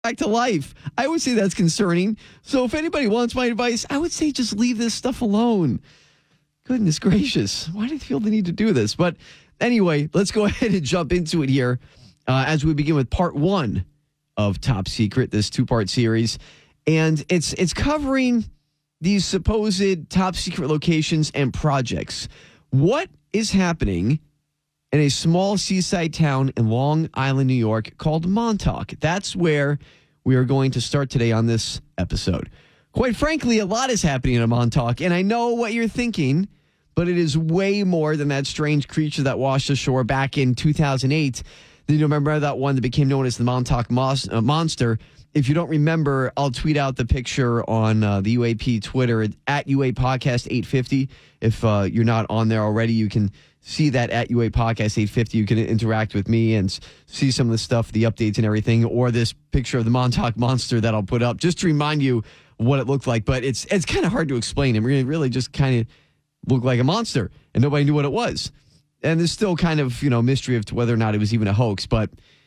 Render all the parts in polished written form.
back to life. I would say that's concerning. So if anybody wants my advice, I would say just leave this stuff alone. Goodness gracious. Why do you feel the need to do this? But anyway, let's go ahead and jump into it here as we begin with part 1 of Top Secret, this 2-part series. And it's covering these supposed top secret locations and projects. What is happening in a small seaside town in Long Island, New York called Montauk? That's where we are going to start today on this episode. Quite frankly, a lot is happening in Montauk, and I know what you're thinking, but it is way more than that strange creature that washed ashore back in 2008. Do you remember that one that became known as the Montauk Monster? If you don't remember, I'll tweet out the picture on the UAP Twitter at UA Podcast 850. If you're not on there already, you can see that at UA Podcast 850. You can interact with me and see some of the stuff, the updates and everything, or this picture of the Montauk Monster that I'll put up just to remind you what it looked like. But it's kind of hard to explain. It really just kind of looked like a monster, and nobody knew what it was. And there's still kind of, mystery of whether or not it was even a hoax, but,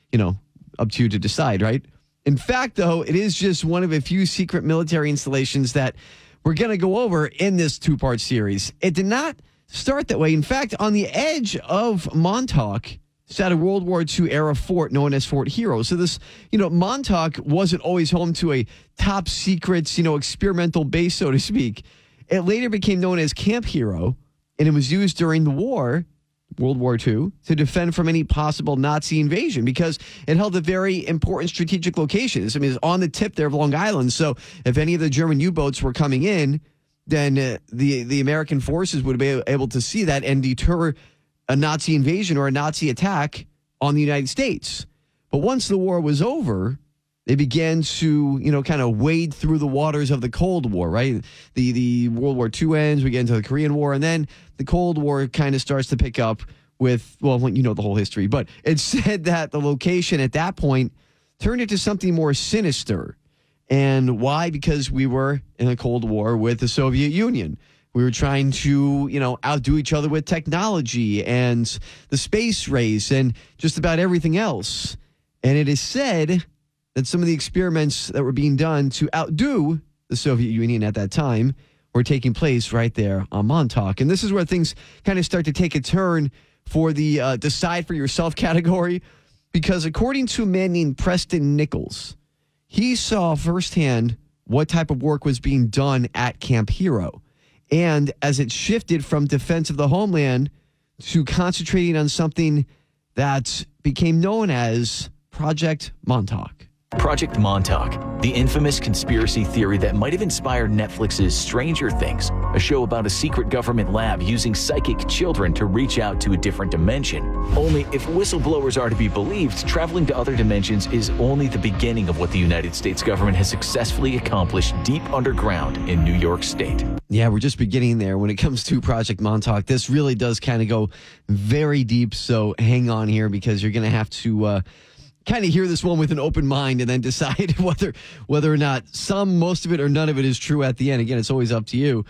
up to you to decide, right? In fact, though, it is just one of a few secret military installations that we're going to go over in this 2-part series. It did not start that way. In fact, on the edge of Montauk sat a World War II era fort known as Fort Hero. So this, Montauk wasn't always home to a top secret, experimental base, so to speak. It later became known as Camp Hero, and it was used during the war, World War II, to defend from any possible Nazi invasion because it held a very important strategic location. I mean, it's on the tip there of Long Island. So if any of the German U-boats were coming in, then the American forces would be able to see that and deter a Nazi invasion or a Nazi attack on the United States. But once the war was over, they began to, kind of wade through the waters of the Cold War, right? The World War II ends, we get into the Korean War, and then the Cold War kind of starts to pick up with, well, the whole history. But it said that the location at that point turned into something more sinister. And why? Because we were in a Cold War with the Soviet Union. We were trying to, outdo each other with technology and the space race and just about everything else. And it is said that some of the experiments that were being done to outdo the Soviet Union at that time were taking place right there on Montauk. And this is where things kind of start to take a turn for the decide for yourself category, because according to a man named Preston Nichols, he saw firsthand what type of work was being done at Camp Hero. And as it shifted from defense of the homeland to concentrating on something that became known as Project Montauk. Project Montauk, the infamous conspiracy theory that might have inspired Netflix's Stranger Things, a show about a secret government lab using psychic children to reach out to a different dimension. Only if whistleblowers are to be believed, traveling to other dimensions is only the beginning of what the United States government has successfully accomplished deep underground in New York State. Yeah, we're just beginning there when it comes to Project Montauk. This really does kind of go very deep, so hang on here because you're going to have to kind of hear this one with an open mind and then decide whether or not most of it or none of it is true at the end. Again, it's always up to you.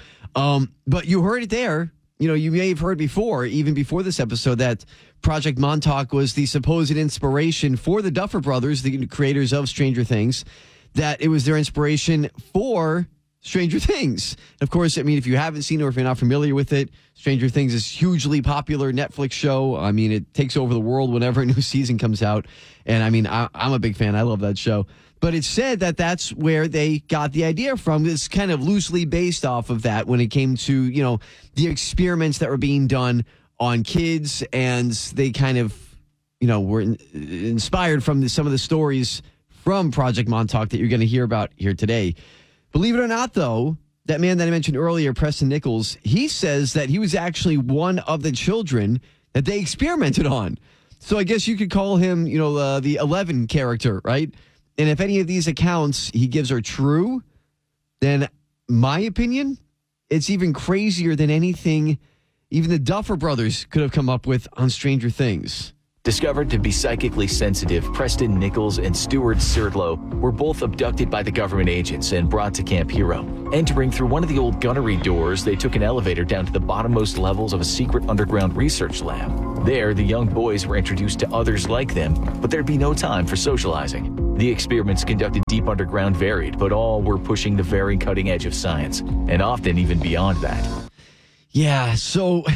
But you heard it there. You may have heard before, even before this episode, that Project Montauk was the supposed inspiration for the Duffer Brothers, the creators of Stranger Things, that it was their inspiration for Stranger Things. Of course, if you haven't seen it or if you're not familiar with it, Stranger Things is a hugely popular Netflix show. It takes over the world whenever a new season comes out. And I'm a big fan. I love that show. But it's said that that's where they got the idea from. It's kind of loosely based off of that when it came to, the experiments that were being done on kids. And they kind of, were inspired from some of the stories from Project Montauk that you're going to hear about here today. Believe it or not, though, that man that I mentioned earlier, Preston Nichols, he says that he was actually one of the children that they experimented on. So I guess you could call him, the 11 character, right? And if any of these accounts he gives are true, then my opinion, it's even crazier than anything even the Duffer Brothers could have come up with on Stranger Things. Discovered to be psychically sensitive, Preston Nichols and Stuart Serdlow were both abducted by the government agents and brought to Camp Hero. Entering through one of the old gunnery doors, they took an elevator down to the bottommost levels of a secret underground research lab. There, the young boys were introduced to others like them, but there'd be no time for socializing. The experiments conducted deep underground varied, but all were pushing the very cutting edge of science, and often even beyond that. Yeah, so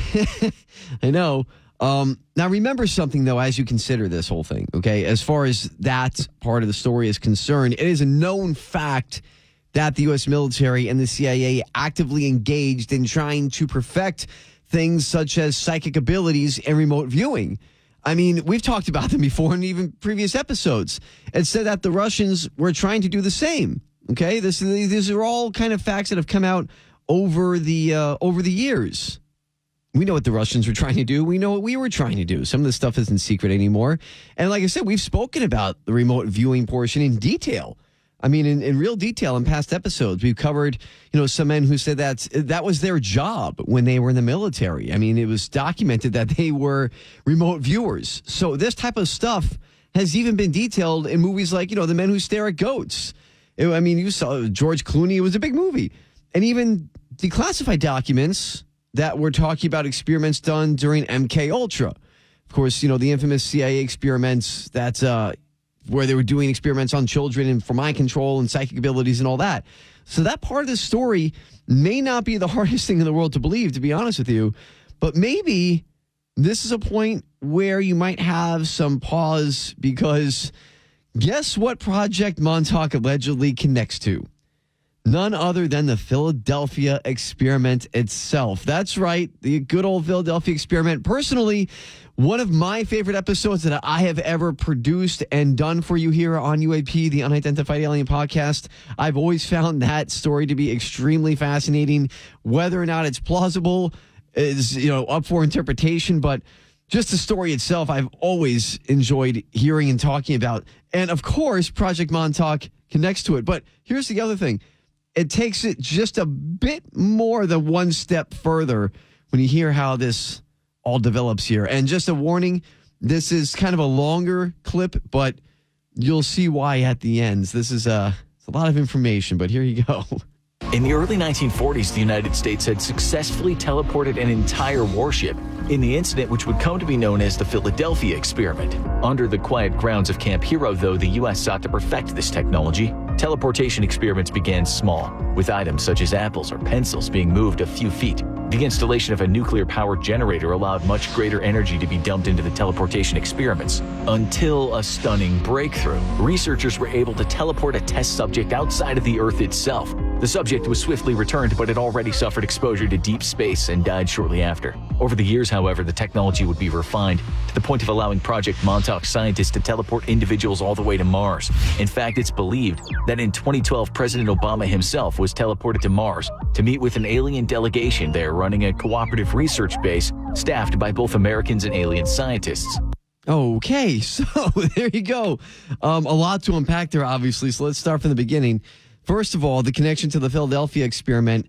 I know. Now, remember something, though, as you consider this whole thing, okay? As far as that part of the story is concerned, it is a known fact that the U.S. military and the CIA actively engaged in trying to perfect things such as psychic abilities and remote viewing. I mean, we've talked about them before in even previous episodes. It said that the Russians were trying to do the same, okay? These are all kind of facts that have come out over the years. We know what the Russians were trying to do. We know what we were trying to do. Some of this stuff isn't secret anymore. And like I said, we've spoken about the remote viewing portion in detail. I mean, in real detail in past episodes. We've covered, some men who said that was their job when they were in the military. I mean, it was documented that they were remote viewers. So this type of stuff has even been detailed in movies like, The Men Who Stare at Goats. You saw George Clooney. It was a big movie. And even declassified documents that were talking about experiments done during MK Ultra. Of course, the infamous CIA experiments that's where they were doing experiments on children and for mind control and psychic abilities and all that. So that part of the story may not be the hardest thing in the world to believe, to be honest with you, but maybe this is a point where you might have some pause because guess what Project Montauk allegedly connects to? None other than the Philadelphia experiment itself. That's right, the good old Philadelphia experiment. Personally, one of my favorite episodes that I have ever produced and done for you here on UAP, the Unidentified Alien Podcast. I've always found that story to be extremely fascinating. Whether or not it's plausible is, up for interpretation, but just the story itself, I've always enjoyed hearing and talking about. And of course, Project Montauk connects to it. But here's the other thing. It takes it just a bit more than one step further when you hear how this all develops here. And just a warning, this is kind of a longer clip, but you'll see why at the end. This is it's a lot of information, but here you go. In the early 1940s, the United States had successfully teleported an entire warship in the incident which would come to be known as the Philadelphia experiment. Under the quiet grounds of Camp Hero, though, the U.S. sought to perfect this technology. Teleportation experiments began small, with items such as apples or pencils being moved a few feet. The installation of a nuclear-powered generator allowed much greater energy to be dumped into the teleportation experiments. Until a stunning breakthrough, researchers were able to teleport a test subject outside of the Earth itself. The subject was swiftly returned, but had already suffered exposure to deep space and died shortly after. Over the years, however, the technology would be refined to the point of allowing Project Montauk scientists to teleport individuals all the way to Mars. In fact, it's believed that in 2012, President Obama himself was teleported to Mars to meet with an alien delegation there running a cooperative research base staffed by both Americans and alien scientists. Okay, so there you go. A lot to unpack there, obviously, so let's start from the beginning. First of all, the connection to the Philadelphia experiment,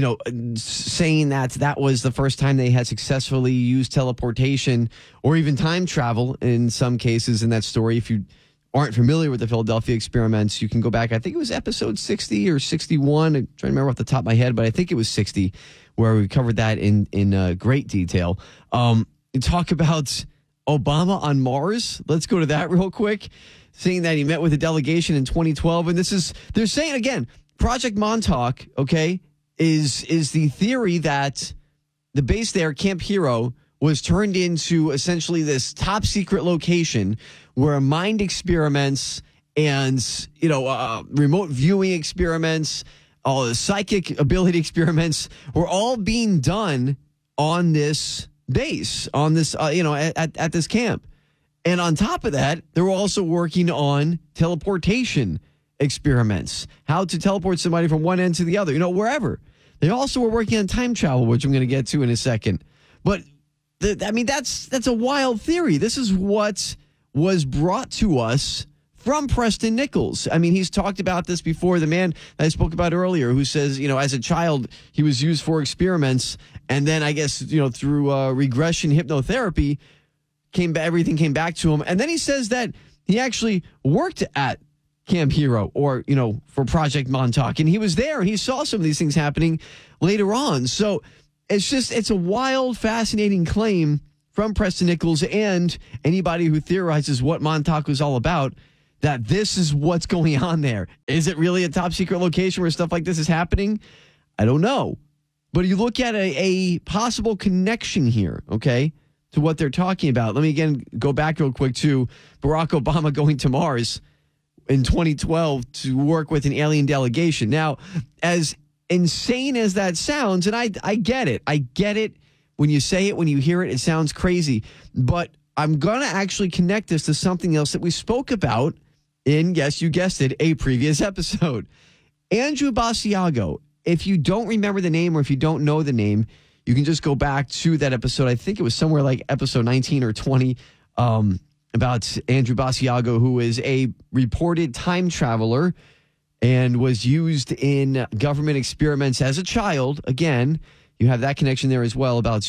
saying that was the first time they had successfully used teleportation or even time travel in some cases in that story. If you aren't familiar with the Philadelphia experiments, you can go back. I think it was episode 60 or 61. I'm trying to remember off the top of my head, but I think it was 60 where we covered that in great detail. Talk about Obama on Mars. Let's go to that real quick. Saying that he met with a delegation in 2012. And they're saying again, Project Montauk, okay, is the theory that the base there, Camp Hero, was turned into essentially this top secret location where mind experiments and, remote viewing experiments, all the psychic ability experiments were all being done on this base, on this, at this camp. And on top of that, they were also working on teleportation experiments, how to teleport somebody from one end to the other, wherever. They also were working on time travel, which I'm going to get to in a second. But, that's a wild theory. This is what was brought to us from Preston Nichols. I mean, he's talked about this before. The man I spoke about earlier who says, as a child, he was used for experiments. And then I guess, through regression hypnotherapy, everything came back to him. And then he says that he actually worked at Camp Hero or, for Project Montauk. And he was there and he saw some of these things happening later on. So it's a wild, fascinating claim from Preston Nichols and anybody who theorizes what Montauk was all about, that this is what's going on there. Is it really a top secret location where stuff like this is happening? I don't know. But you look at a possible connection here, okay, to what they're talking about. Let me again go back real quick to Barack Obama going to Mars in 2012 to work with an alien delegation. Now, as insane as that sounds, and I get it. I get it. When you say it, when you hear it, it sounds crazy. But I'm going to actually connect this to something else that we spoke about in, yes, you guessed it, a previous episode. Andrew Basiago. If you don't remember the name or if you don't know the name, you can just go back to that episode. I think it was somewhere like episode 19 or 20 about Andrew Basiago, who is a reported time traveler and was used in government experiments as a child. Again, you have that connection there as well about,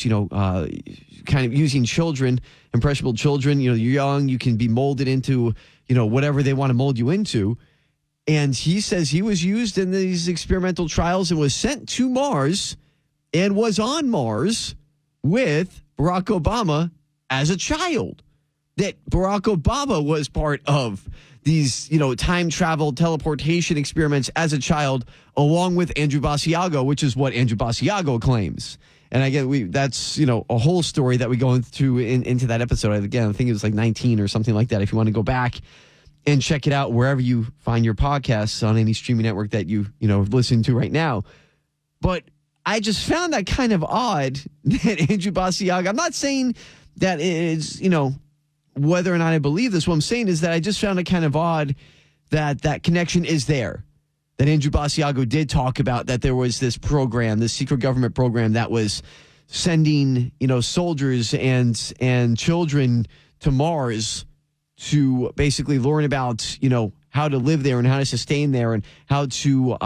kind of using children, impressionable children. You're young, you can be molded into, whatever they want to mold you into. And he says he was used in these experimental trials and was sent to Mars and was on Mars with Barack Obama as a child. That Barack Obama was part of these, time travel teleportation experiments as a child, along with Andrew Basiago, which is what Andrew Basiago claims. And again, that's, a whole story that we go into that episode. Again, I think it was like 19 or something like that. If you want to go back and check it out wherever you find your podcasts on any streaming network that you listen to right now. But I just found that kind of odd that Andrew Basiago, I'm not saying that it's, whether or not I believe this. What I'm saying is that I just found it kind of odd that that connection is there. That Andrew Basiago did talk about that there was this program, this secret government program that was sending, soldiers and children to Mars to basically learn about, how to live there and how to sustain there and how to,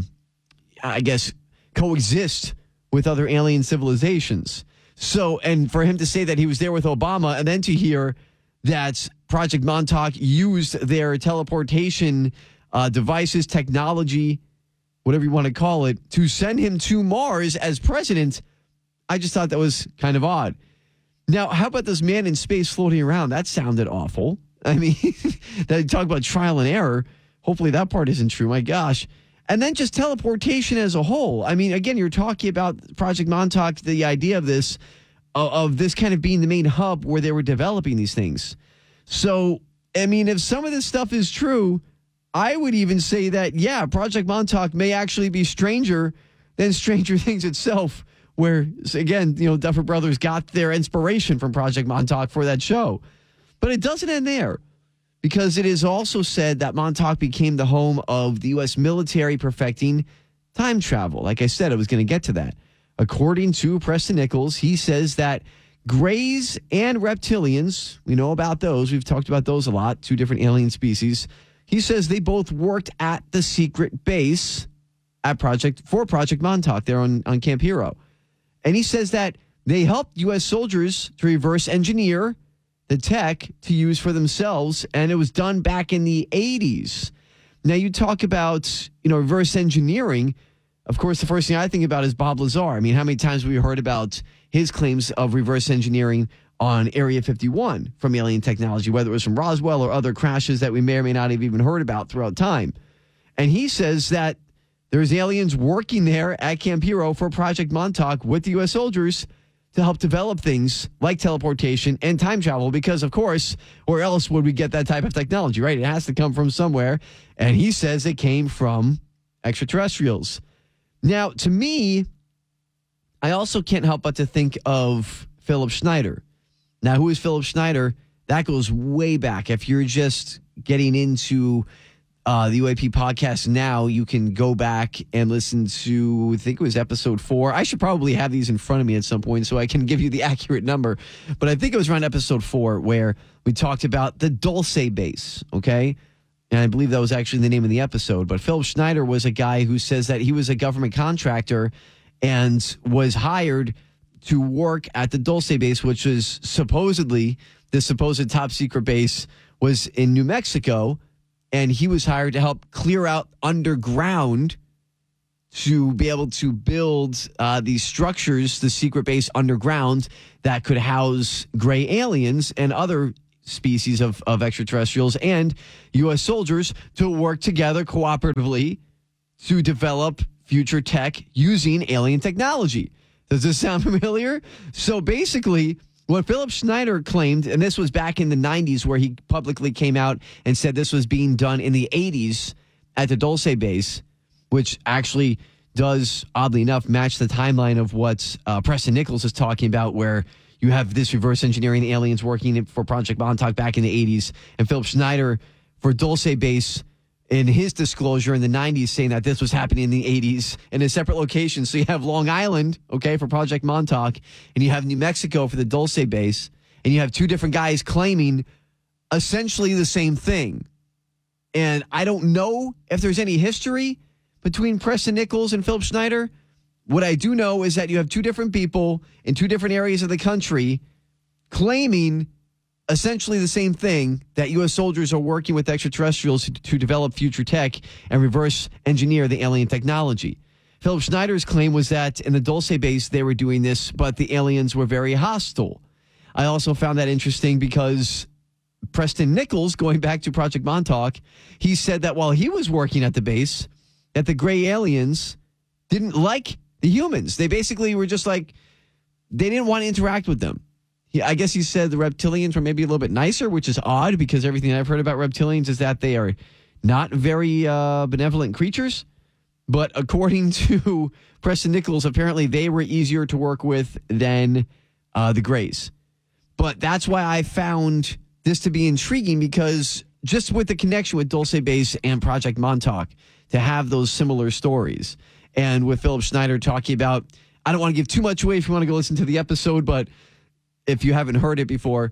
coexist with other alien civilizations. So, and for him to say that he was there with Obama and then to hear that Project Montauk used their teleportation devices, technology, whatever you want to call it, to send him to Mars as president, I just thought that was kind of odd. Now, how about this man in space floating around? That sounded awful. I mean, that talk about trial and error. Hopefully that part isn't true. My gosh. And then just teleportation as a whole. I mean, again, you're talking about Project Montauk, the idea of this kind of being the main hub where they were developing these things. So, I mean, if some of this stuff is true, I would even say that, yeah, Project Montauk may actually be stranger than Stranger Things itself, where, again, Duffer Brothers got their inspiration from Project Montauk for that show. But it doesn't end there, because it is also said that Montauk became the home of the U.S. military perfecting time travel. Like I said, I was going to get to that. According to Preston Nichols, he says that Greys and reptilians, we know about those. We've talked about those a lot, two different alien species. He says they both worked at the secret base for Project Montauk there on Camp Hero. And he says that they helped U.S. soldiers to reverse engineer the tech to use for themselves, and it was done back in the 80s. Now, you talk about, reverse engineering. Of course, the first thing I think about is Bob Lazar. I mean, how many times have we heard about his claims of reverse engineering on Area 51 from alien technology, whether it was from Roswell or other crashes that we may or may not have even heard about throughout time? And he says that there's aliens working there at Camp Hero for Project Montauk with the U.S. soldiers to help develop things like teleportation and time travel, because, of course, where else would we get that type of technology, right? It has to come from somewhere. And he says it came from extraterrestrials. Now, to me, I also can't help but to think of Philip Schneider. Now, who is Philip Schneider? That goes way back. If you're just getting into the UAP podcast now, you can go back and listen to, I think it was episode 4. I should probably have these in front of me at some point so I can give you the accurate number. But I think it was around episode 4 where we talked about the Dulce base, okay? And I believe that was actually the name of the episode. But Philip Schneider was a guy who says that he was a government contractor and was hired to work at the Dulce base, which was supposedly the supposed top secret base was in New Mexico. And he was hired to help clear out underground to be able to build these structures, the secret base underground, that could house gray aliens and other species of extraterrestrials and U.S. soldiers to work together cooperatively to develop future tech using alien technology. Does this sound familiar? So basically, what Philip Schneider claimed, and this was back in the 90s where he publicly came out and said this was being done in the 80s at the Dulce base, which actually does, oddly enough, match the timeline of what Preston Nichols is talking about, where you have this reverse engineering aliens working for Project Montauk back in the 80s, and Philip Schneider for Dulce base in his disclosure in the 90s saying that this was happening in the 80s in a separate location. So you have Long Island, okay, for Project Montauk, and you have New Mexico for the Dulce base, and you have two different guys claiming essentially the same thing. And I don't know if there's any history between Preston Nichols and Philip Schneider. What I do know is that you have two different people in two different areas of the country claiming essentially the same thing, that U.S. soldiers are working with extraterrestrials to develop future tech and reverse engineer the alien technology. Philip Schneider's claim was that in the Dulce base they were doing this, but the aliens were very hostile. I also found that interesting because Preston Nichols, going back to Project Montauk, he said that while he was working at the base, that the gray aliens didn't like the humans. They basically were just like, they didn't want to interact with them. I guess he said the reptilians were maybe a little bit nicer, which is odd because everything I've heard about reptilians is that they are not very benevolent creatures. But according to Preston Nichols, apparently they were easier to work with than the Greys. But that's why I found this to be intriguing, because just with the connection with Dulce Base and Project Montauk, to have those similar stories. And with Philip Schneider talking about, I don't want to give too much away if you want to go listen to the episode, but if you haven't heard it before,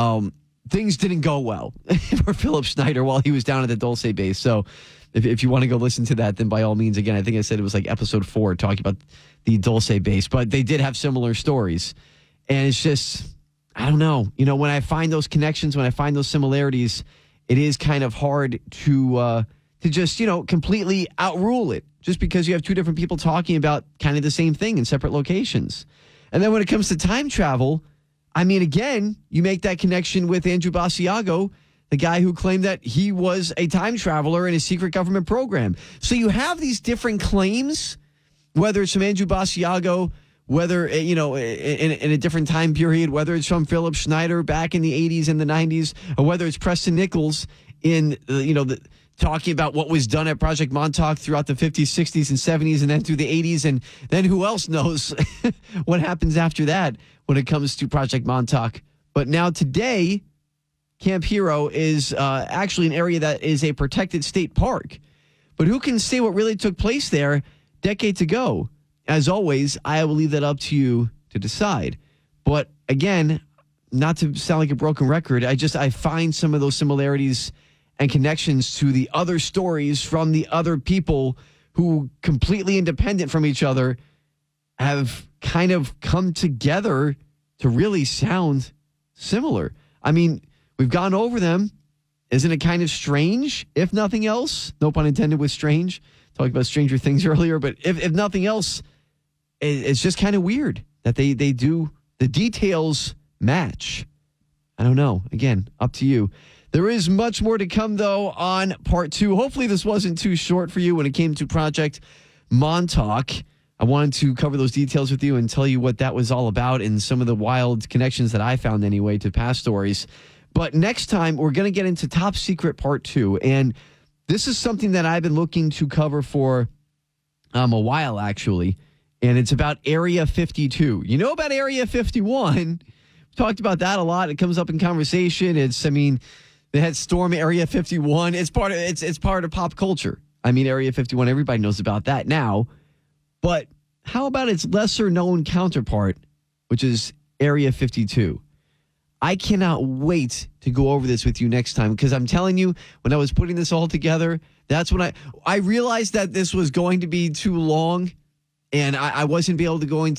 things didn't go well for Philip Schneider while he was down at the Dulce base. So if you want to go listen to that, then by all means, again, I think I said it was like episode 4 talking about the Dulce base, but they did have similar stories. And it's just, I don't know. You know, when I find those connections, when I find those similarities, it is kind of hard to just, you know, completely outrule it just because you have two different people talking about kind of the same thing in separate locations. And then when it comes to time travel, I mean, again, you make that connection with Andrew Basiago, the guy who claimed that he was a time traveler in a secret government program. So you have these different claims, whether it's from Andrew Basiago, whether, you know, in a different time period, whether it's from Philip Schneider back in the 80s and the 90s, or whether it's Preston Nichols in, you know, talking about what was done at Project Montauk throughout the 50s, 60s, and 70s, and then through the 80s. And then who else knows what happens after that when it comes to Project Montauk. But now today, Camp Hero is actually an area that is a protected state park. But who can say what really took place there decades ago? As always, I will leave that up to you to decide. But again, not to sound like a broken record, I find some of those similarities and connections to the other stories from the other people who, completely independent from each other, have kind of come together to really sound similar. I mean, we've gone over them. Isn't it kind of strange, if nothing else? No pun intended with strange. Talked about Stranger Things earlier, but if nothing else, it's just kind of weird that they do, the details match. I don't know. Again, up to you. There is much more to come, though, on part 2. Hopefully this wasn't too short for you when it came to Project Montauk. I wanted to cover those details with you and tell you what that was all about and some of the wild connections that I found anyway to past stories. But next time, we're going to get into Top Secret Part 2. And this is something that I've been looking to cover for a while, actually. And it's about Area 52. You know about Area 51. We've talked about that a lot. It comes up in conversation. They had Storm Area 51. It's part of pop culture. I mean, Area 51, everybody knows about that now. But how about its lesser known counterpart, which is Area 52? I cannot wait to go over this with you next time, because I'm telling you, when I was putting this all together, that's when I realized that this was going to be too long, and I wasn't going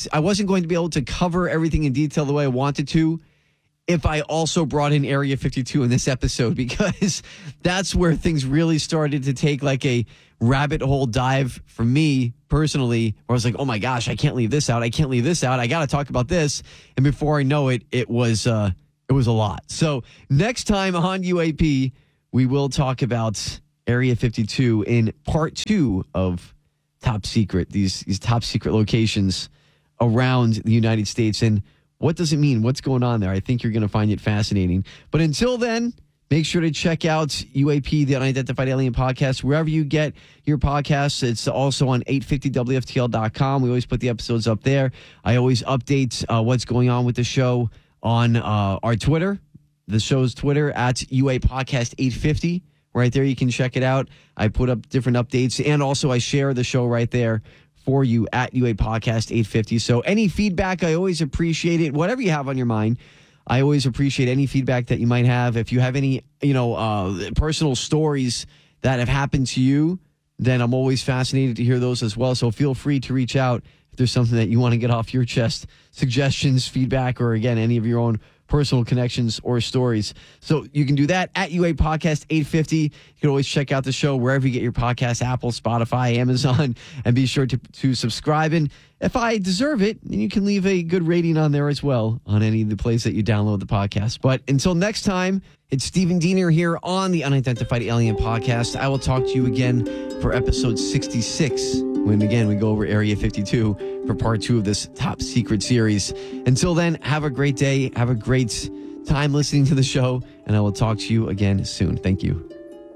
to be able to cover everything in detail the way I wanted to if I also brought in Area 52 in this episode, because that's where things really started to take like a rabbit hole dive for me personally, where I was like, oh my gosh, I can't leave this out. I can't leave this out. I got to talk about this. And before I know it, it was It was a lot. So next time on UAP, we will talk about Area 52 in part 2 of Top Secret, these top secret locations around the United States. And what does it mean? What's going on there? I think you're going to find it fascinating. But until then, make sure to check out UAP, the Unidentified Alien Podcast, wherever you get your podcasts. It's also on 850WFTL.com. We always put the episodes up there. I always update what's going on with the show on our Twitter, the show's Twitter, at UA Podcast 850. Right there, you can check it out. I put up different updates, and also I share the show right there for you at UA Podcast 850. So any feedback, I always appreciate it. Whatever you have on your mind, I always appreciate any feedback that you might have. If you have any, personal stories that have happened to you, then I'm always fascinated to hear those as well. So feel free to reach out if there's something that you want to get off your chest, suggestions, feedback, or again, any of your own personal connections or stories. So you can do that at UA Podcast 850. You can always check out the show wherever you get your podcasts, Apple, Spotify, Amazon, and be sure to subscribe. And if I deserve it, then you can leave a good rating on there as well on any of the places that you download the podcast. But until next time, it's Stephen Diener here on the Unidentified Alien Podcast. I will talk to you again for episode 66, when again we go over Area 52 for part 2 of this Top Secret series. Until then, have a great day. Have a great time listening to the show, and I will talk to you again soon. Thank you.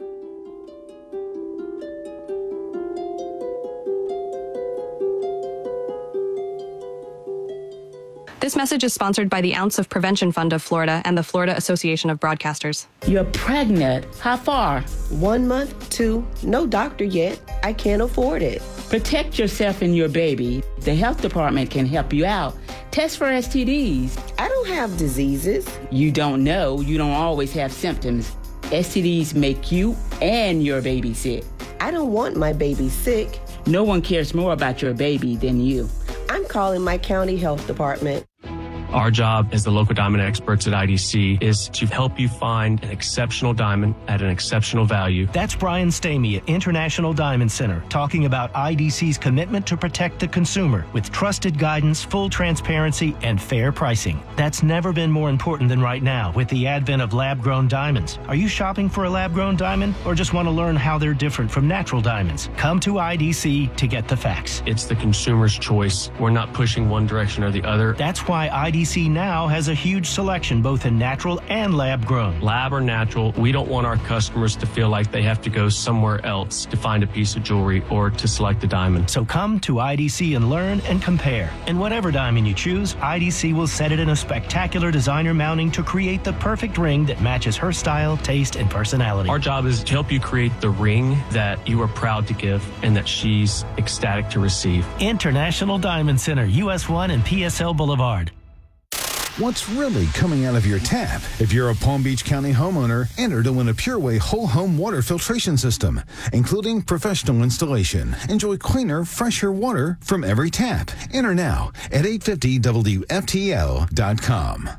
This message is sponsored by the Ounce of Prevention Fund of Florida and the Florida Association of Broadcasters. You're pregnant. How far? 1 month, 2, no doctor yet. I can't afford it. Protect yourself and your baby. The health department can help you out. Test for STDs. I don't have diseases. You don't know. You don't always have symptoms. STDs make you and your baby sick. I don't want my baby sick. No one cares more about your baby than you. I'm calling my county health department. Our job as the local diamond experts at IDC is to help you find an exceptional diamond at an exceptional value. That's Brian Stamey at International Diamond Center talking about IDC's commitment to protect the consumer with trusted guidance, full transparency, and fair pricing. That's never been more important than right now with the advent of lab-grown diamonds. Are you shopping for a lab-grown diamond or just want to learn how they're different from natural diamonds? Come to IDC to get the facts. It's the consumer's choice. We're not pushing one direction or the other. That's why IDC now has a huge selection both in natural and lab-grown. Lab or natural, we don't want our customers to feel like they have to go somewhere else to find a piece of jewelry or to select a diamond. So come to IDC and learn and compare. And whatever diamond you choose, IDC will set it in a spectacular designer mounting to create the perfect ring that matches her style, taste, and personality. Our job is to help you create the ring that you are proud to give and that she's ecstatic to receive. International Diamond Center, US 1 and PSL Boulevard. What's really coming out of your tap? If you're a Palm Beach County homeowner, enter to win a PureWay whole home water filtration system, including professional installation. Enjoy cleaner, fresher water from every tap. Enter now at 850WFTL.com.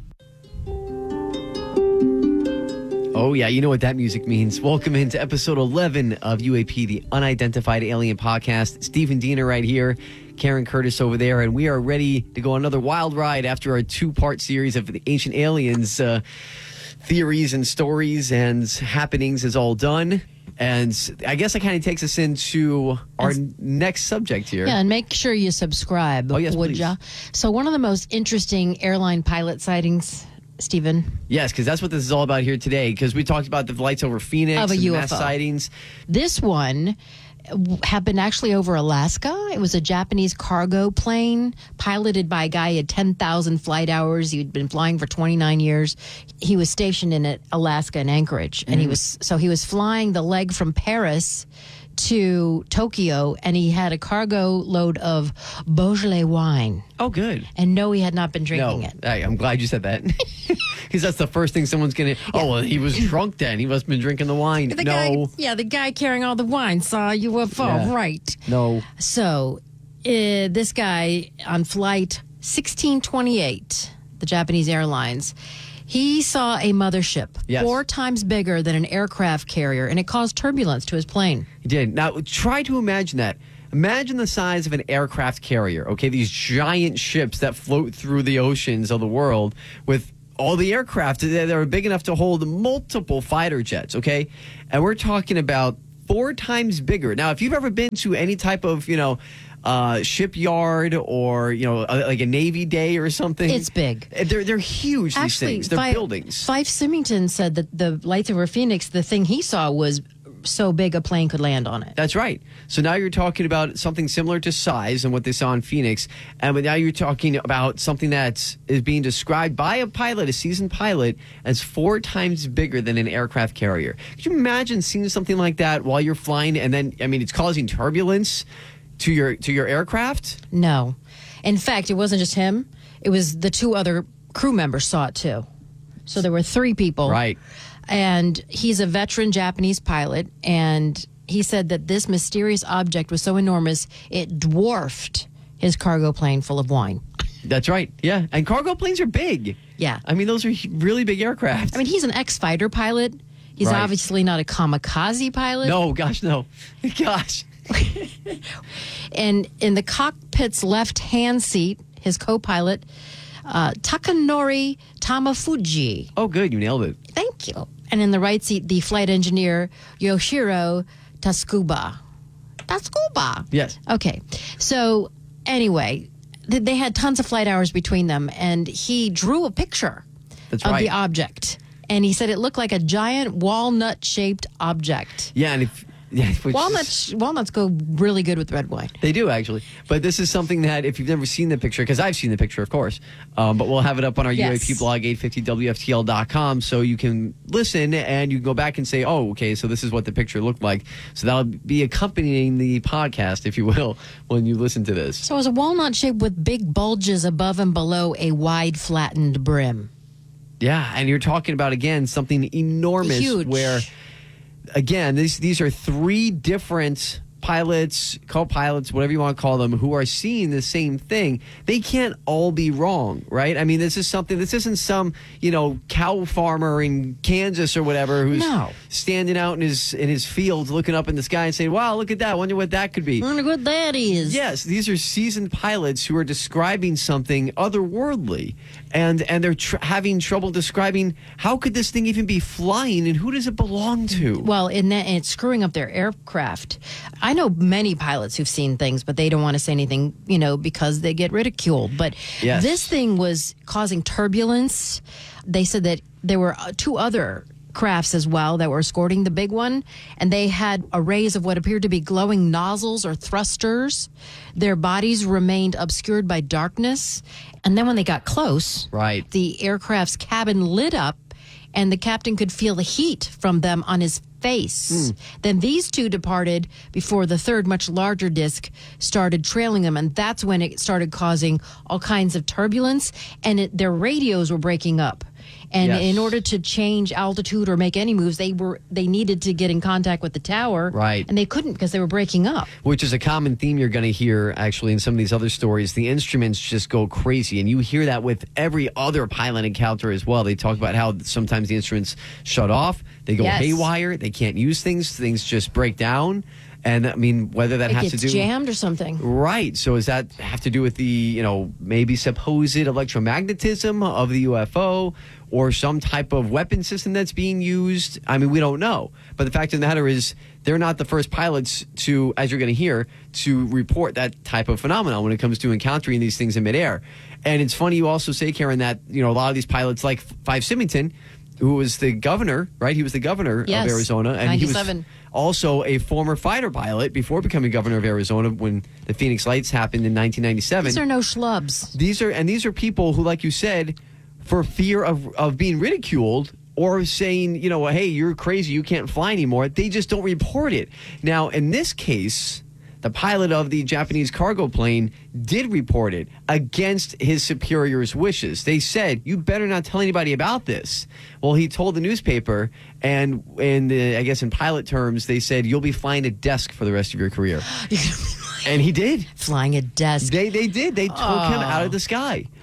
Oh, yeah, you know what that music means. Welcome into episode 11 of UAP, the Unidentified Alien Podcast. Stephen Diener right here, Karen Curtis over there, and we are ready to go on another wild ride after our 2-part series of the Ancient Aliens theories and stories and happenings is all done. And I guess that kind of takes us into our next subject here. Yeah, and make sure you subscribe, yes, would please. ya? So one of the most interesting airline pilot sightings, Stephen. Yes, because that's what this is all about here today, because we talked about the flights over Phoenix Of a and UFO. mass sightings. This one happened actually over Alaska. It was a Japanese cargo plane piloted by a guy who had 10,000 flight hours. He'd been flying for 29 years. He was stationed in Alaska in Anchorage, and he was flying the leg from Paris to Tokyo, and he had a cargo load of Beaujolais wine. Oh, good. And no, he had not been drinking it. I'm glad you said that. Because that's the first thing someone's going to... Oh, well, he was drunk then. He must have been drinking the wine. The guy carrying all the wine saw a UFO, Yeah. right. No. So, this guy on flight 1628, the Japanese Airlines, he saw a mothership 4 times bigger than an aircraft carrier, and it caused turbulence to his plane. He did. Now, try to imagine that. Imagine the size of an aircraft carrier, okay? These giant ships that float through the oceans of the world with all the aircraft that are big enough to hold multiple fighter jets, okay? And we're talking about 4 times bigger. Now, if you've ever been to any type of, shipyard or, like a Navy day or something. It's big. They're huge, Actually, these things. They're buildings. Fife Symington said that the lights over Phoenix, the thing he saw was so big a plane could land on it. That's right. So now you're talking about something similar to size and what they saw in Phoenix. But now you're talking about something that is being described by a pilot, a seasoned pilot, as 4 times bigger than an aircraft carrier. Could you imagine seeing something like that while you're flying and then, it's causing turbulence to your aircraft? No. In fact, it wasn't just him. It was the 2 other crew members saw it too. So there were 3 people. Right. And he's a veteran Japanese pilot, and he said that this mysterious object was so enormous, it dwarfed his cargo plane full of wine. That's right, yeah. And cargo planes are big. Yeah. Those are really big aircraft. He's an ex-fighter pilot. He's Right. obviously not a kamikaze pilot. No, gosh, no. Gosh. And in the cockpit's left-hand seat, his co-pilot, Takanori Tamafuji. Oh, good. You nailed it. Thank you. And in the right seat, the flight engineer, Yoshiro Tasukuba. Tasukuba. Yes. Okay. So anyway, they had tons of flight hours between them, and he drew a picture That's of right. the object. And he said it looked like a giant walnut-shaped object. Yeah, and Walnuts go really good with red wine. They do, actually. But this is something that, if you've never seen the picture, because I've seen the picture, of course, but we'll have it up on our Yes. UAP blog, 850WFTL.com, so you can listen and you can go back and say, oh, okay, so this is what the picture looked like. So that'll be accompanying the podcast, if you will, when you listen to this. So it was a walnut shape with big bulges above and below a wide flattened brim. Yeah, and you're talking about, again, something enormous. Huge. Where, again, these are 3 different pilots, co-pilots, whatever you want to call them, who are seeing the same thing. They can't all be wrong, right? This isn't some, cow farmer in Kansas or whatever who's standing out in his field looking up in the sky and saying, wow, look at that. I wonder what that could be. I wonder what that is. Yes, these are seasoned pilots who are describing something otherworldly, and they're having trouble describing how could this thing even be flying and who does it belong to? Well, and it's screwing up their aircraft. I know many pilots who've seen things, but they don't want to say anything, because they get ridiculed. But Yes. This thing was causing turbulence. They said that there were 2 other crafts as well that were escorting the big one, and they had arrays of what appeared to be glowing nozzles or thrusters. Their bodies remained obscured by darkness, and then when they got close, Right. the aircraft's cabin lit up, and the captain could feel the heat from them on his face. Then these 2 departed before the 3rd, much larger disc started trailing them, and that's when it started causing all kinds of turbulence, and their radios were breaking up. And Yes. in order to change altitude or make any moves, they needed to get in contact with the tower. Right. And they couldn't because they were breaking up. Which is a common theme you're going to hear, actually, in some of these other stories. The instruments just go crazy, and you hear that with every other pilot encounter as well. They talk about how sometimes the instruments shut off, they go Yes. haywire, they can't use things just break down. And, whether that It has gets to do... jammed or something. Right. So does that have to do with the, maybe supposed electromagnetism of the UFO or some type of weapon system that's being used? We don't know. But the fact of the matter is they're not the first pilots to, as you're going to hear, to report that type of phenomenon when it comes to encountering these things in midair. And it's funny you also say, Karen, that, a lot of these pilots like Fife Symington, who was the governor, right? He was the governor Yes, of Arizona. And 97. he was also a former fighter pilot before becoming governor of Arizona when the Phoenix Lights happened in 1997. These are no schlubs. These are people who, like you said, for fear of being ridiculed or saying, hey, you're crazy, you can't fly anymore, they just don't report it. Now, in this case, the pilot of the Japanese cargo plane did report it against his superior's wishes. They said, you better not tell anybody about this. Well, he told the newspaper, and I guess in pilot terms, they said, you'll be flying a desk for the rest of your career. And he did. Flying a desk. They did. They took him out of the sky.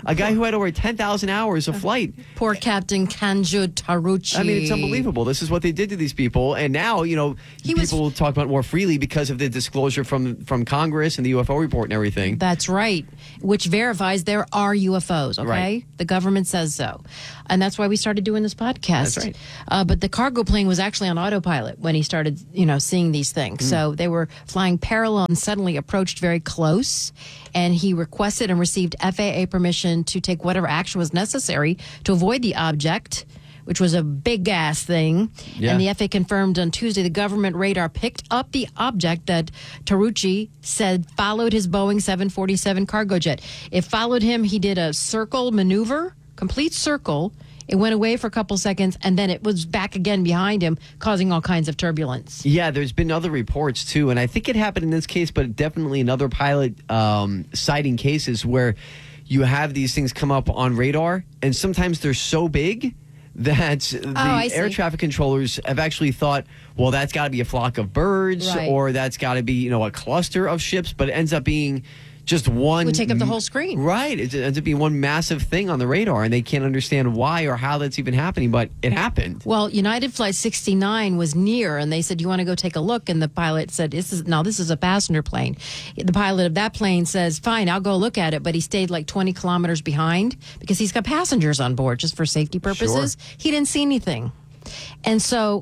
A guy who had over 10,000 hours of flight. Poor Captain Kanju Taruchi. I mean, it's unbelievable. This is what they did to these people. And now, people will talk about it more freely because of the disclosure from Congress and the UFO report and everything. That's right, which verifies there are UFOs, okay? Right. The government says so. And that's why we started doing this podcast. That's right. But the cargo plane was actually on autopilot when he started, seeing these things. So they were flying parallel and suddenly approached very close. And he requested and received FAA permission to take whatever action was necessary to avoid the object, which was a big-ass thing. Yeah. And the FAA confirmed on Tuesday the government radar picked up the object that Taruchi said followed his Boeing 747 cargo jet. It followed him. He did a circle maneuver, complete circle. It went away for a couple seconds, and then it was back again behind him, causing all kinds of turbulence. Yeah, there's been other reports, too, and I think it happened in this case, but definitely in other pilot sighting cases where you have these things come up on radar, and sometimes they're so big that the air traffic controllers have actually thought, well, that's got to be a flock of birds, Right. or that's got to be, a cluster of ships, but it ends up being just one. It would take up the whole screen. Right. It ends up being one massive thing on the radar, and they can't understand why or how that's even happening, but it happened. Well, United Flight 69 was near, and they said, you want to go take a look? And the pilot said, this is a passenger plane. The pilot of that plane says, fine, I'll go look at it, but he stayed like 20 kilometers behind because he's got passengers on board just for safety purposes. Sure. He didn't see anything. And so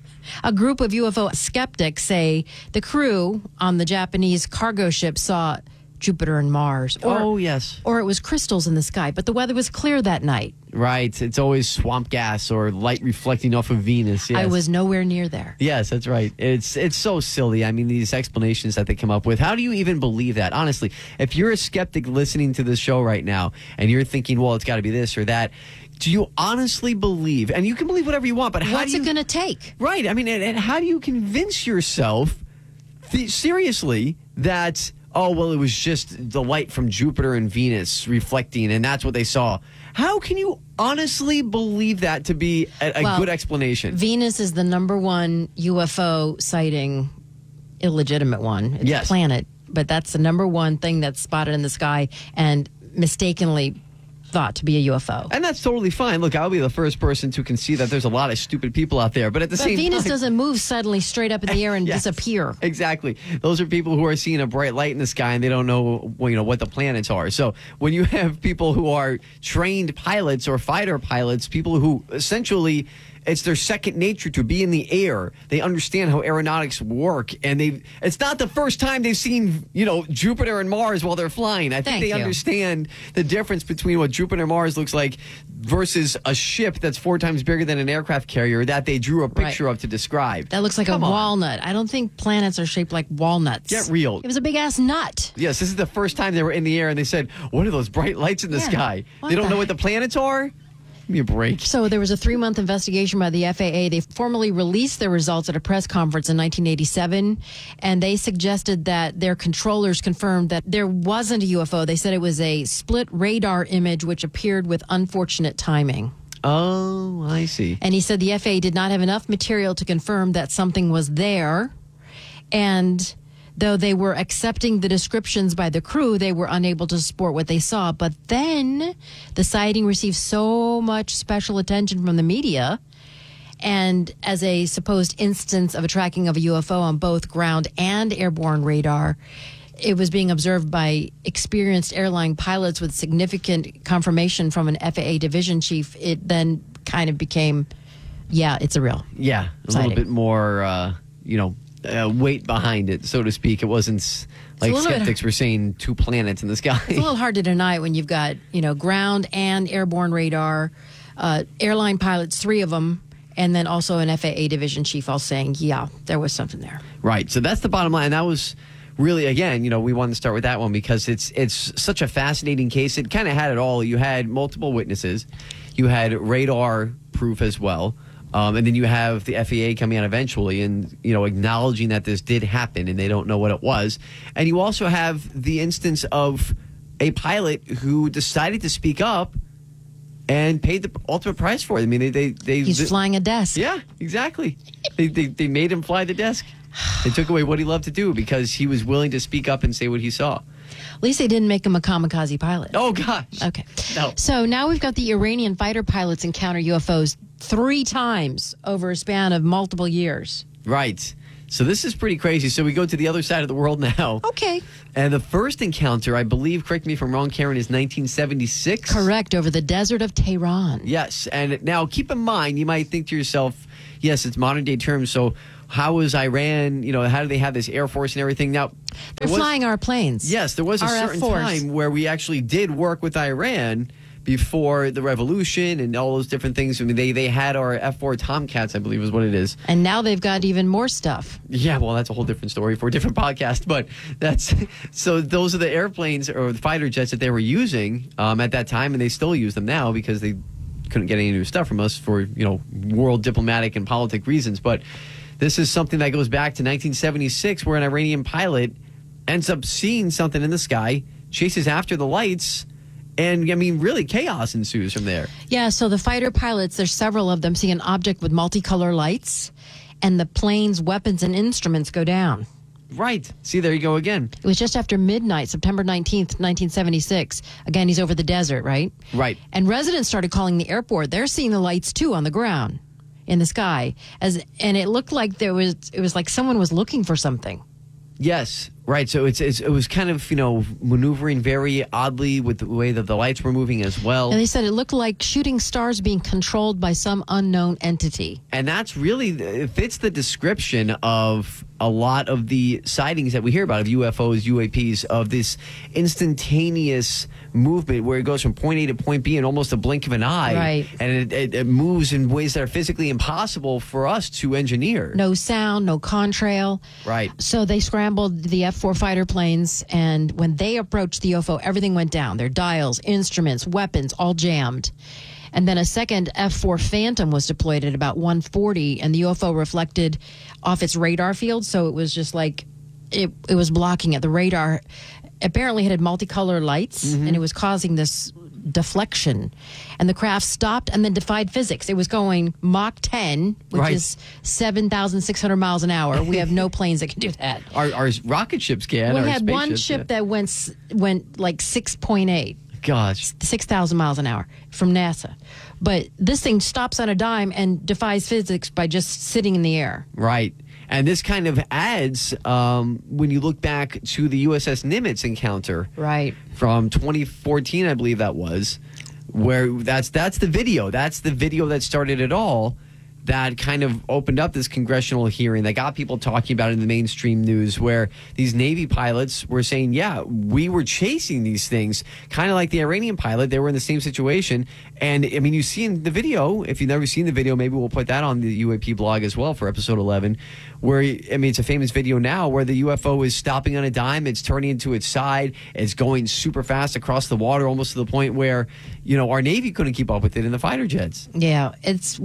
a group of UFO skeptics say the crew on the Japanese cargo ship saw Jupiter and Mars. Yes. Or it was crystals in the sky, but the weather was clear that night. Right. It's always swamp gas or light reflecting off of Venus. Yes. I was nowhere near there. Yes, that's right. It's so silly. I mean, these explanations that they come up with. How do you even believe that? Honestly, if you're a skeptic listening to this show right now and you're thinking, well, it's got to be this or that, do you honestly believe, and you can believe whatever you want, but what's it going to take? Right. I mean, and how do you convince yourself, seriously, that, oh, well, it was just the light from Jupiter and Venus reflecting, and that's what they saw? How can you honestly believe that to be a good explanation? Venus is the number one UFO sighting, illegitimate one. It's a planet, but that's the number one thing that's spotted in the sky and mistakenly thought to be a UFO. And that's totally fine. Look, I'll be the first person to concede that there's a lot of stupid people out there. But at the same Venus time, doesn't move suddenly straight up in the air and disappear. Exactly. Those are people who are seeing a bright light in the sky and they don't know, what the planets are. So when you have people who are trained pilots or fighter pilots, people who essentially, it's their second nature to be in the air. They understand how aeronautics work, and it's not the first time they've seen, Jupiter and Mars while they're flying. I think they understand the difference between what Jupiter and Mars looks like versus a ship that's 4 times bigger than an aircraft carrier that they drew a picture of to describe. That looks like a walnut. I don't think planets are shaped like walnuts. Get real. It was a big ass nut. Yes, this is the first time they were in the air, and they said, what are those bright lights in the sky? They don't know what the planets are? Give me a break. So there was a 3-month investigation by the FAA. They formally released their results at a press conference in 1987, and they suggested that their controllers confirmed that there wasn't a UFO. They said it was a split radar image which appeared with unfortunate timing. Oh, I see. And he said the FAA did not have enough material to confirm that something was there, and though they were accepting the descriptions by the crew, they were unable to support what they saw. But then the sighting received so much special attention from the media, and as a supposed instance of a tracking of a UFO on both ground and airborne radar, it was being observed by experienced airline pilots with significant confirmation from an FAA division chief. It then kind of became, it's a real sighting. Little bit more, weight behind it, so to speak. It wasn't like skeptics were saying 2 planets in the sky. It's a little hard to deny when you've got, ground and airborne radar, airline pilots, 3 of them, and then also an FAA division chief all saying, there was something there. Right. So that's the bottom line. That was really, again, we wanted to start with that one because it's such a fascinating case. It kind of had it all. You had multiple witnesses. You had radar proof as well. And then you have the FAA coming out eventually and, acknowledging that this did happen and they don't know what it was. And you also have the instance of a pilot who decided to speak up and paid the ultimate price for it. I mean, he's flying a desk. Yeah, exactly. They made him fly the desk. They took away what he loved to do because he was willing to speak up and say what he saw. At least they didn't make him a kamikaze pilot. Oh, gosh. Okay. No. So now we've got the Iranian fighter pilots encounter UFOs 3 times over a span of multiple years. Right. So this is pretty crazy. So we go to the other side of the world now. Okay. And the first encounter, I believe, correct me if I'm wrong, Karen, is 1976. Correct, over the desert of Tehran. Yes. And now keep in mind, you might think to yourself, yes, it's modern day terms. So how is Iran, how do they have this Air Force and everything? Now, they're flying our planes. Yes, there was a certain time where we actually did work with Iran before the revolution and all those different things. I mean, they had our F-4 Tomcats, I believe is what it is. And now they've got even more stuff. Yeah, well, that's a whole different story for a different podcast. But so those are the airplanes or the fighter jets that they were using at that time, and they still use them now because they couldn't get any new stuff from us for, world diplomatic and politic reasons. But this is something that goes back to 1976 where an Iranian pilot ends up seeing something in the sky, chases after the lights, and, really chaos ensues from there. Yeah, so the fighter pilots, there's several of them, see an object with multicolor lights, and the plane's weapons and instruments go down. Right. See, there you go again. It was just after midnight, September 19th, 1976. Again, he's over the desert, right? Right. And residents started calling the airport. They're seeing the lights, too, on the ground, in the sky. And it looked like it was like someone was looking for something. Yes, right. So it was kind of, maneuvering very oddly with the way that the lights were moving as well. And they said it looked like shooting stars being controlled by some unknown entity. And that's really, it fits the description of a lot of the sightings that we hear about of UFOs, UAPs, of this instantaneous movement where it goes from point A to point B in almost a blink of an eye. Right. And it moves in ways that are physically impossible for us to engineer. No sound, no contrail. Right. So they scrambled the F-4 fighter planes, and when they approached the UFO, everything went down. Their dials, instruments, weapons, all jammed. And then a second F-4 Phantom was deployed at about 1:40, and the UFO reflected off its radar field, so it was just like it was blocking it. The radar apparently had multicolor lights, and it was causing this deflection. And the craft stopped and then defied physics. It was going Mach 10, which is 7,600 miles an hour. We have no planes that can do that. Our rocket ships can. We had one ship that went like 6.8. Gosh. 6,000 miles an hour from NASA. But this thing stops on a dime and defies physics by just sitting in the air. Right. And this kind of adds, when you look back to the USS Nimitz encounter. Right. From 2014, I believe that was, where that's the video. That's the video that started it all. That kind of opened up this congressional hearing that got people talking about it in the mainstream news, where these Navy pilots were saying, yeah, we were chasing these things, kind of like the Iranian pilot. They were in the same situation. And, you see in the video, if you've never seen the video, maybe we'll put that on the UAP blog as well for episode 11, where, it's a famous video now where the UFO is stopping on a dime. It's turning into its side. It's going super fast across the water, almost to the point where, our Navy couldn't keep up with it in the fighter jets. Yeah, it's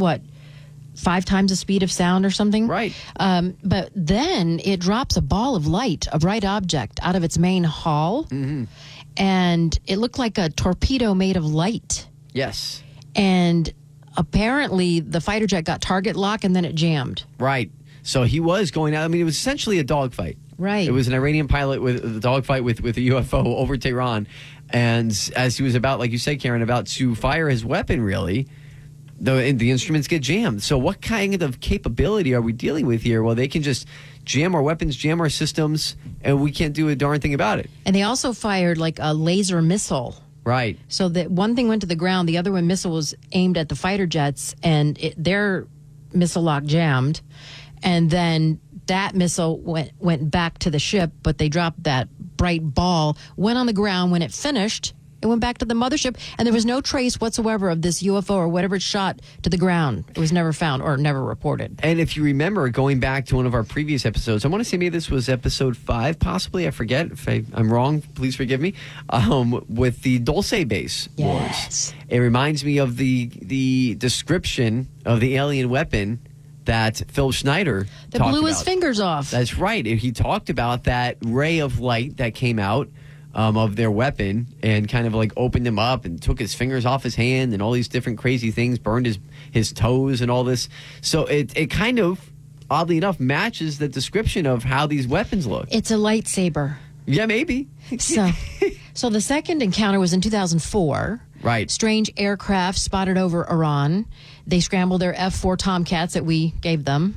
5 times the speed of sound or something. Right. But then it drops a ball of light, a bright object, out of its main hull. Mm-hmm. And it looked like a torpedo made of light. Yes. And apparently the fighter jet got target lock and then it jammed. Right. So he was going out. It was essentially a dogfight. Right. It was an Iranian pilot with a dogfight with a UFO over Tehran. And as he was about, like you said, Karen, about to fire his weapon, really, the instruments get jammed. So what kind of capability are we dealing with here? Well, they can just jam our weapons, jam our systems, and we can't do a darn thing about it. And they also fired like a laser missile. Right. So that one thing went to the ground, the other one missile was aimed at the fighter jets, and their missile lock jammed. And then that missile went back to the ship, but they dropped that bright ball, went on the ground. When it finished, it went back to the mothership, and there was no trace whatsoever of this UFO or whatever it shot to the ground. It was never found or never reported. And if you remember, going back to one of our previous episodes, I want to say maybe this was episode 5, possibly. I forget. If I'm wrong, please forgive me. With the Dulce base wars. It reminds me of the description of the alien weapon that Phil Schneider that talked blew about. his fingers off. That's right. He talked about that ray of light that came out of their weapon and kind of like opened him up and took his fingers off his hand and all these different crazy things, burned his toes and all this. So it kind of oddly enough, matches the description of how these weapons look. It's a lightsaber. Yeah, maybe. So the second encounter was in 2004. Right. Strange aircraft spotted over Iran. They scrambled their F-4 Tomcats that we gave them.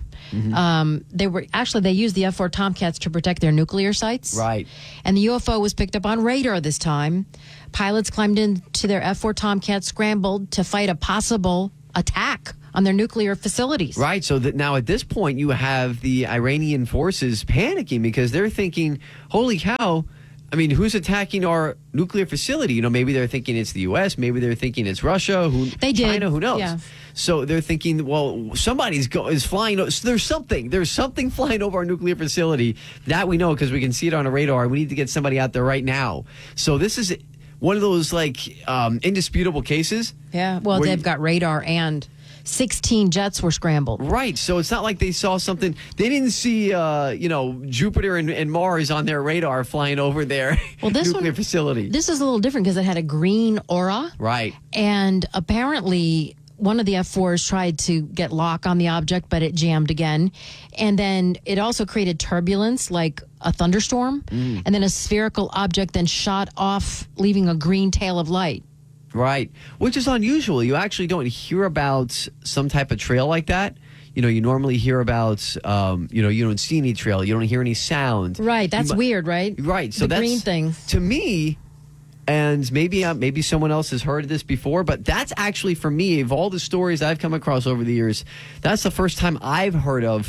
They used the F-4 Tomcats to protect their nuclear sites. Right. And the UFO was picked up on radar this time. Pilots climbed into their F-4 Tomcats, scrambled to fight a possible attack on their nuclear facilities. Right. So that now at this point, you have the Iranian forces panicking because they're thinking, holy cow, I mean, who's attacking our nuclear facility? You know, maybe they're thinking it's the U.S., maybe they're thinking it's Russia, China, who knows? Yeah. So they're thinking, well, somebody's is flying. So there's something flying over our nuclear facility that we know because we can see it on a radar. We need to get somebody out there right now. So this is one of those indisputable cases. Yeah. Well, they've got radar and 16 jets were scrambled. Right. So it's not like they saw something. They didn't see, Jupiter and Mars on their radar flying over their nuclear facility. This is a little different because it had a green aura. Right. And apparently one of the F-4s tried to get lock on the object, but it jammed again. And then it also created turbulence like a thunderstorm. And then a spherical object then shot off, leaving a green tail of light. Right, which is unusual. You actually don't hear about some type of trail like that. You know, you normally hear about, you don't see any trail. You don't hear any sound. Right, that's weird, right? Right. So the green thing. To me, and maybe someone else has heard this before, but that's actually, for me, of all the stories I've come across over the years, that's the first time I've heard of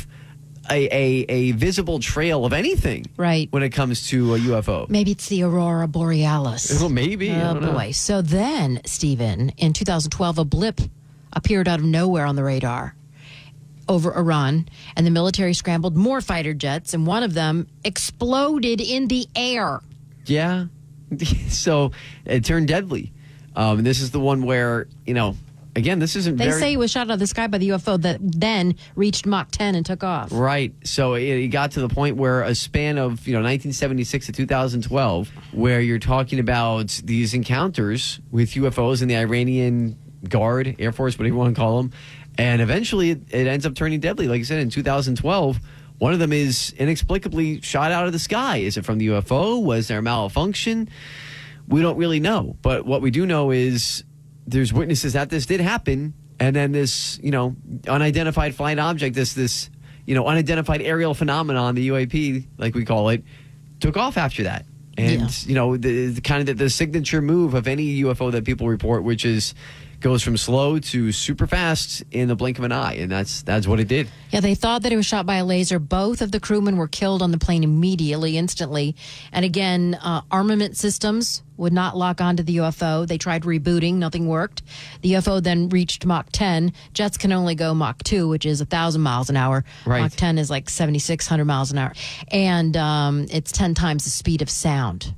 a visible trail of anything. Right. When it comes to a UFO. Maybe it's the Aurora Borealis. Well, maybe. I don't know. So then, Stephen, in 2012, a blip appeared out of nowhere on the radar over Iran, and the military scrambled more fighter jets, and one of them exploded in the air. Yeah. So it turned deadly. And this is the one where, again, this isn't They say it was shot out of the sky by the UFO that then reached Mach 10 and took off. Right. So it got to the point where a span of, 1976 to 2012, where you're talking about these encounters with UFOs and the Iranian Guard, Air Force, whatever you want to call them. And eventually it ends up turning deadly. Like I said, in 2012, one of them is inexplicably shot out of the sky. Is it from the UFO? Was there a malfunction? We don't really know. But what we do know is there's witnesses that this did happen, and then this, unidentified flying object, this unidentified aerial phenomenon, the UAP, like we call it, took off after that. And, the kind of the signature move of any UFO that people report, which goes from slow to super fast in the blink of an eye, and that's what it did. Yeah, they thought that it was shot by a laser. Both of the crewmen were killed on the plane instantly. And again, armament systems would not lock onto the UFO. They tried rebooting, nothing worked. The UFO then reached Mach 10. Jets can only go Mach 2, which is 1,000 miles an hour. Right. Mach 10 is like 7,600 miles an hour. And it's 10 times the speed of sound.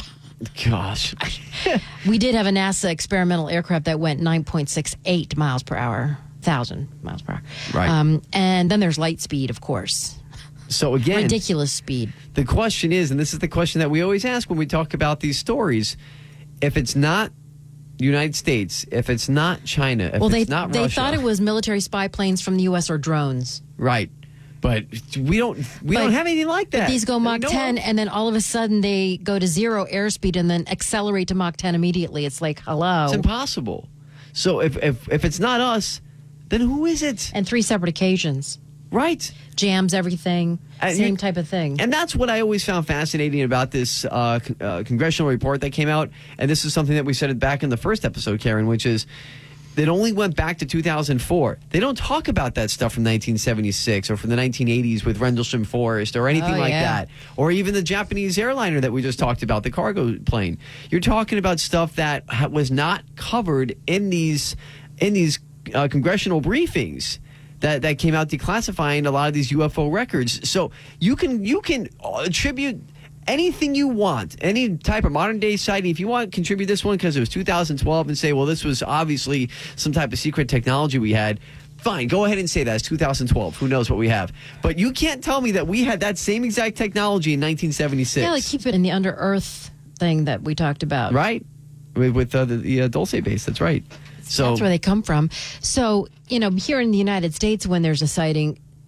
Gosh. We did have a NASA experimental aircraft that went 9.68 miles per hour, 1,000 miles per hour. Right. And then there's light speed, of course. So again, ridiculous speed. The question is, and this is the question that we always ask when we talk about these stories, if it's not the United States, if it's not China, if it's not Russia. They thought it was military spy planes from the U.S. or drones. Right. But we don't have anything like that. But these go Mach 10, and then all of a sudden they go to zero airspeed and then accelerate to Mach 10 immediately. It's like, hello. It's impossible. So if it's not us, then who is it? And 3 separate occasions. Right. Jams everything. Same type of thing. And that's what I always found fascinating about this congressional report that came out. And this is something that we said back in the first episode, Karen, which is it only went back to 2004. They don't talk about that stuff from 1976 or from the 1980s with Rendlesham Forest or anything that. Or even the Japanese airliner that we just talked about, the cargo plane. You're talking about stuff that was not covered in these congressional briefings that came out declassifying a lot of these UFO records. So you can attribute anything you want, any type of modern day sighting. If you want to contribute this one because it was 2012 and say, well, this was obviously some type of secret technology we had, fine, go ahead and say that. It's 2012. Who knows what we have? But you can't tell me that we had that same exact technology in 1976. Yeah, like keep it in the under earth thing that we talked about. Right. With the Dulce base. That's right. So that's where they come from. So, here in the United States, when there's a sighting,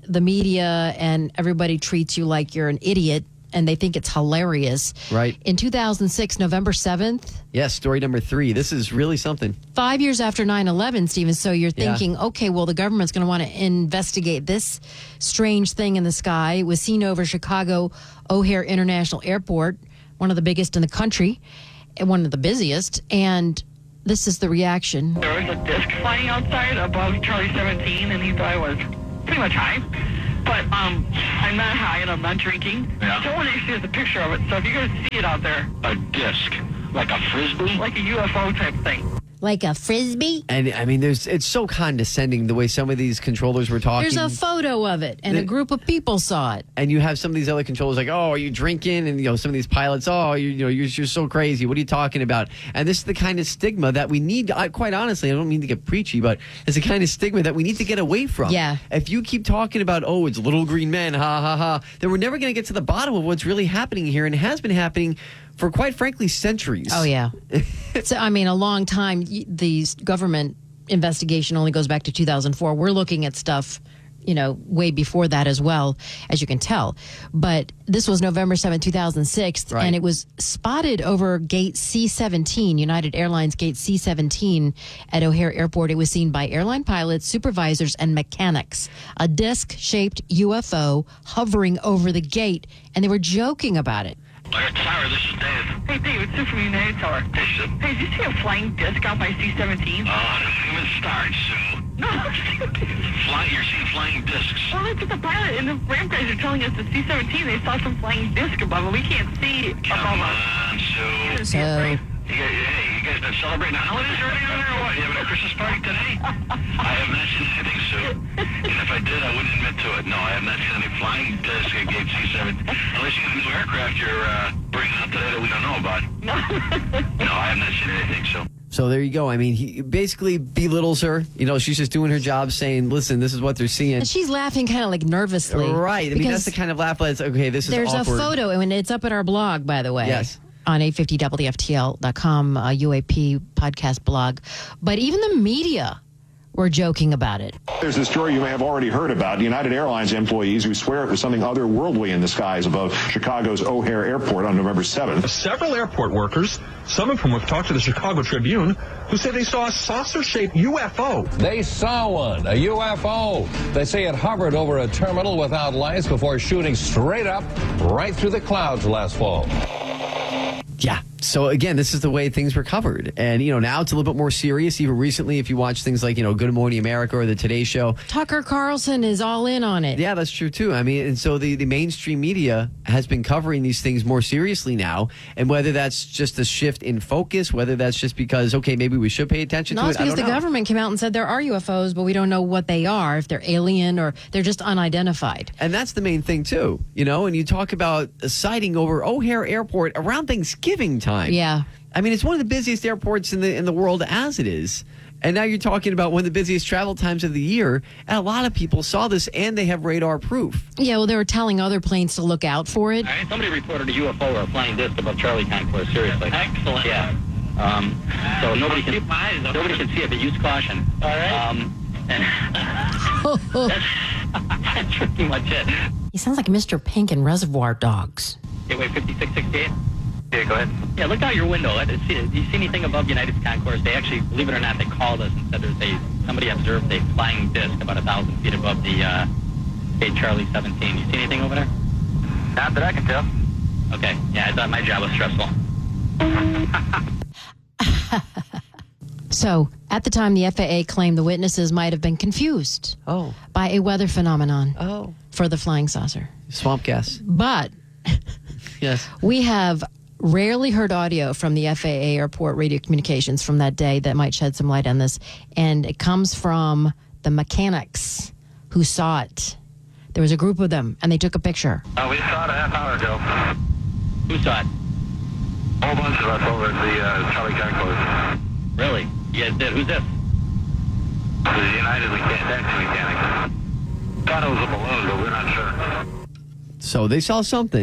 the media and everybody treats you like you're an idiot and they think it's hilarious. Right. In 2006, November 7th. Yes, story number 3. This is really something. 5 years after 9/11, Stephen. So you're thinking, okay, well, the government's going to want to investigate this strange thing in the sky. It was seen over Chicago O'Hare International Airport, one of the biggest in the country and one of the busiest. And this is the reaction. There was a disc flying outside above Charlie 17, and he thought I was pretty much high. But I'm not high and I'm not drinking. Yeah. Someone actually has a picture of it. So if you guys see it out there. A disc? Like a frisbee? Like a UFO type thing. Like a frisbee? And I mean, it's so condescending the way some of these controllers were talking. There's a photo of it, and a group of people saw it. And you have some of these other controllers like, oh, are you drinking? And some of these pilots, oh, you're so crazy. What are you talking about? And this is the kind of stigma that we need. Quite honestly, I don't mean to get preachy, but it's the kind of stigma that we need to get away from. Yeah. If you keep talking about, oh, it's little green men, ha ha ha, then we're never going to get to the bottom of what's really happening here, and it has been happening for, quite frankly, centuries. Oh, yeah. So, I mean, a long time. The government investigation only goes back to 2004. We're looking at stuff, way before that as well, as you can tell. But this was November 7, 2006, right. And it was spotted over gate C-17, United Airlines gate C-17 at O'Hare Airport. It was seen by airline pilots, supervisors, and mechanics. A disc-shaped UFO hovering over the gate, and they were joking about it. Tower, this is Dave. Hey, Dave, it's Sue from United Tower. Hey, Sue. Hey, did you see a flying disc out by C-17? Don't even start, Sue. No, You're seeing flying discs. well, look at the pilot and the ramp guys are telling us the C-17, they saw some flying disc above it. We can't see Come above us. on, Sue. So, You guys been celebrating the holidays already over there or what? You having a Christmas party today? I have not seen anything, Sue. And if I did, I wouldn't admit to it. No, I have not seen any flying disc at gate C-7. Unless you got a new aircraft you're bringing out today that we don't know about. No, I have not seen anything, Sue. So there you go. I mean, he basically belittles her. She's just doing her job saying, listen, this is what they're seeing. and she's laughing kind of like nervously. Right. I mean, that's the kind of laugh that's, okay, this is There's awkward. a photo, and it's up at our blog, by the way. Yes. On 850WFTL.com, UAP podcast blog. But even the media were joking about it. There's a story you may have already heard about. United Airlines employees who swear it was something otherworldly in the skies above Chicago's O'Hare Airport on November 7th. Several airport workers, some of whom have talked to the Chicago Tribune, who say they saw a saucer-shaped UFO. They saw one, a UFO. They say it hovered over a terminal without lights before shooting straight up right through the clouds last fall. Yeah. So again, this is the way things were covered. And, now it's a little bit more serious. Even recently, if you watch things like, Good Morning America or the Today Show. Tucker Carlson is all in on it. Yeah, that's true, too. I mean, and so the mainstream media has been covering these things more seriously now. And whether that's just a shift in focus, whether that's just because, okay, maybe we should pay attention to it, It's because the government came out and said there are UFOs, but we don't know what they are, if they're alien or they're just unidentified. And that's the main thing, too. And you talk about a sighting over O'Hare Airport around Thanksgiving time. Yeah. I mean, it's one of the busiest airports in the world as it is. And now you're talking about one of the busiest travel times of the year. And a lot of people saw this, and they have radar proof. Yeah, well, they were telling other planes to look out for it. All right, somebody reported a UFO or a flying disc above Charlie Concourse, seriously. Excellent. Yeah. So nobody can see it, but use caution. All right. That's pretty much it. He sounds like Mr. Pink in Reservoir Dogs. Gateway 5668. Yeah, go ahead. Yeah, look out your window. Do you see anything above United's concourse? They actually, believe it or not, they called us and said somebody observed a flying disc about 1,000 feet above the gate Charlie 17. You see anything over there? Not that I can tell. Okay. Yeah, I thought my job was stressful. So, at the time, the FAA claimed the witnesses might have been confused by a weather phenomenon for the flying saucer. Swamp gas. But yes, we have rarely heard audio from the FAA Airport Radio Communications from that day that might shed some light on this. And it comes from the mechanics who saw it. There was a group of them, and they took a picture. We saw it a half hour ago. Who saw it? A whole bunch of us over at the Charlie Concourse. Really? You guys did? Who's this? The United taxi mechanics. Thought it was a balloon, but we're not sure. So they saw something,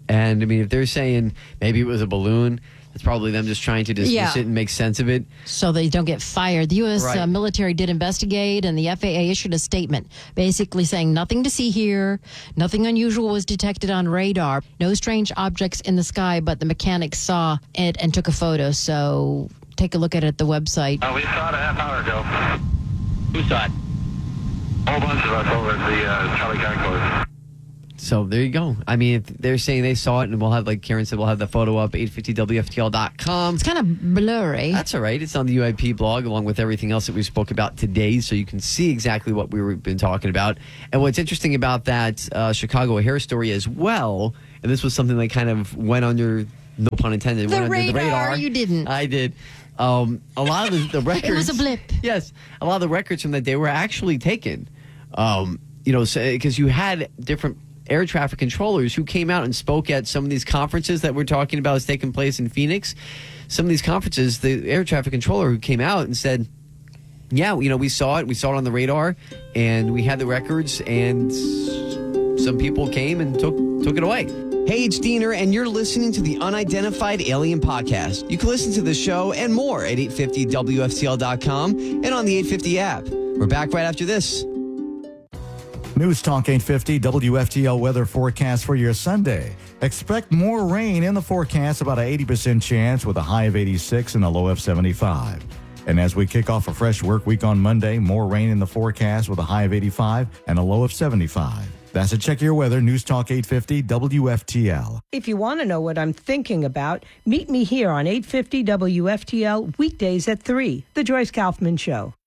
And I mean, if they're saying maybe it was a balloon, it's probably them just trying to dismiss it and make sense of it. So they don't get fired. The U.S. Military did investigate, and the FAA issued a statement basically saying nothing to see here, nothing unusual was detected on radar, no strange objects in the sky, but the mechanics saw it and took a photo. So take a look at it at the website. We saw it a half hour ago. Who saw it? A whole bunch of us over at the Charlie Concourse. So there you go. I mean, if they're saying they saw it, and we'll have, like Karen said, we'll have the photo up, 850WFTL.com. It's kind of blurry. That's all right. It's on the UIP blog, along with everything else that we spoke about today, so you can see exactly what we've been talking about. And what's interesting about that Chicago O'Hare story as well, and this was something that kind of went under, no pun intended, went under the radar. You didn't. I did. A lot of the records... It was a blip. Yes. A lot of the records from that day were actually taken. Because you had different air traffic controllers who came out and spoke at some of these conferences that we're talking about is taking place in Phoenix. Some of these conferences, the air traffic controller who came out and said, yeah, we saw it on the radar, and we had the records, and some people came and took it away. Hey, it's Diener, and you're listening to the Unidentified Alien Podcast. You can listen to the show and more at 850WFTL.com and on the 850 app. We're back right after this. News Talk 850 WFTL weather forecast for your Sunday. Expect more rain in the forecast, about an 80% chance with a high of 86 and a low of 75. And as we kick off a fresh work week on Monday, more rain in the forecast with a high of 85 and a low of 75. That's a Check Your Weather, News Talk 850 WFTL. If you want to know what I'm thinking about, meet me here on 850 WFTL weekdays at 3, The Joyce Kaufman Show.